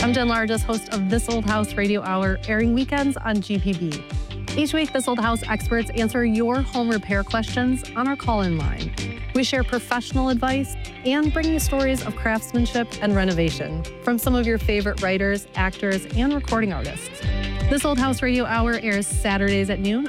I'm Jen Largess, host of This Old House Radio Hour, airing weekends on GPB. Each week, This Old House experts answer your home repair questions on our call-in line. We share professional advice and bring you stories of craftsmanship and renovation from some of your favorite writers, actors, and recording artists. This Old House Radio Hour airs Saturdays at noon